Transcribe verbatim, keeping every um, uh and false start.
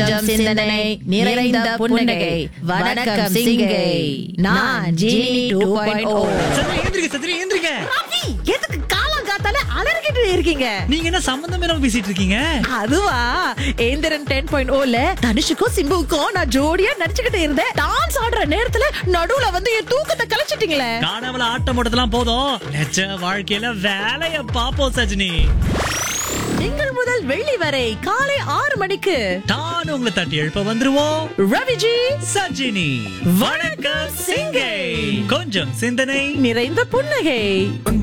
கொஞ்சம் சிந்தனை நிறைந்த புன்னகை. வணக்கம் சிங்கை. நான் ஜீனி டூ பாயிண்ட் ஓ. சத்ரி எந்திரிக்க, சத்ரி எந்திரிக்க. ரவி, எதுக்கு காலம் காத்தால அலறிக்கிட்டு இருக்கீங்க? நீங்க என்ன சம்பந்தம் இல்லாம பேசிட்டு இருக்கீங்க? அதுவா, ஏந்திரன் டென் பாயிண்ட் ஓல தனுஷுக்கும் சிம்புவுக்கும் நான் ஜோடியா நடிச்சுக்கிட்டு இருந்தேன். டான்ஸ் ஆடுற நேரத்துல நடுவுல வந்து என் தூக்கத்தை கலைச்சிட்டீங்களே. காணவள ஆட்டம் போட்டதெல்லாம் போதும், நிஜ வாழ்க்கையில வேலைய பாப்போம் சஜினி. திங்கள் முதல் வெள்ளி வரை காலை ஆறு மணிக்கு தான் உங்களை தட்டி எழுப்ப வந்துருவோம். ரவிஜி சஜினி வணக்கம் சிங்கை. கொஞ்சம் சிந்தனை நிறைந்த புன்னகை.